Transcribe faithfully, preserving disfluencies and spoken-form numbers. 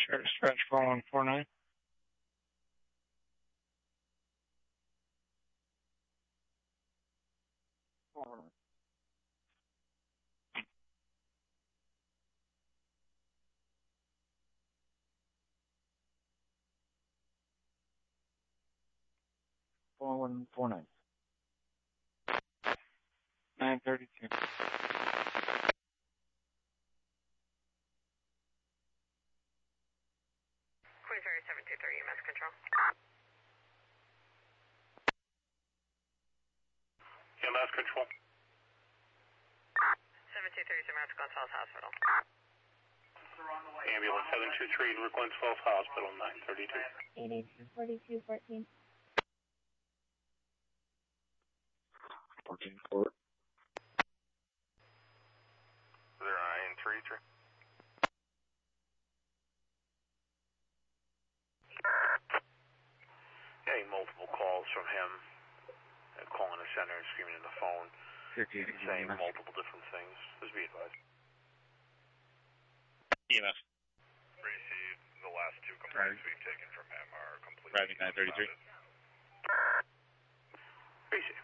Sure, stretch four one four nine. four one four nine. nine thirty-two. Queens Area seven two three, E M S control. E M S control. seven two three, Zimmer to Glens Falls Hospital. Ambulance seven two three, Newark Glens Falls Hospital, nine thirty-two. eighty-two forty-two fourteen. fourteen four. zero nine three three. Getting multiple calls from him, uh, calling the center and screaming in the phone, saying multiple different things. Just be advised. E M S. Received. The last two complaints we've taken from him are completely Driving nine thirty-three. Received.